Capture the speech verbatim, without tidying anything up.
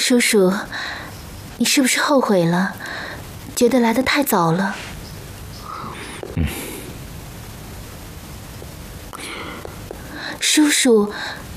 叔叔，你是不是后悔了？觉得来得太早了？ 嗯。 叔叔，